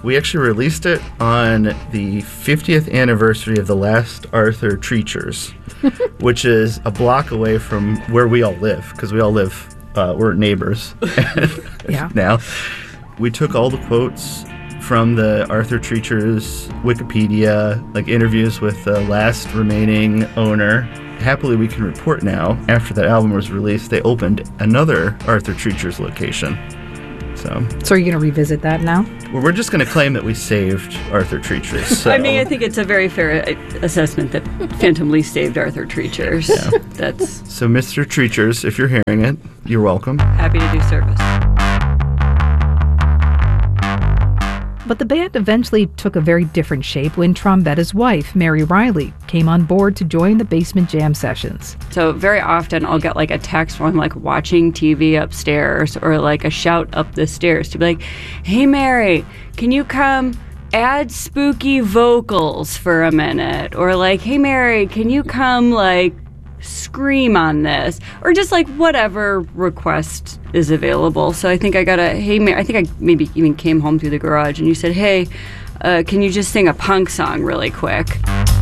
We actually released it on the 50th anniversary of the last Arthur Treachers, which is a block away from where we all live, because we all live, we're neighbors now. We took all the quotes from the Arthur Treachers Wikipedia, like interviews with the last remaining owner. Happily, we can report now, after that album was released, they opened another Arthur Treachers location. So are you going to revisit that now? Well, we're just going to claim that we saved Arthur Treachers. So. I mean, I think it's a very fair assessment that Phantom Lee saved Arthur Treachers. Yeah. So, Mr. Treachers, if you're hearing it, you're welcome. Happy to do service. But the band eventually took a very different shape when Trombetta's wife, Mary Riley, came on board to join the Basement Jam sessions. So very often I'll get like a text from like watching TV upstairs or like a shout up the stairs to be like, "Hey Mary, can you come add spooky vocals for a minute?" Or like, "Hey Mary, can you come like scream on this?" Or just like whatever request is available. So I think I got a, "Hey Mary," I think I maybe even came home through the garage and you said, "Hey, can you just sing a punk song really quick?"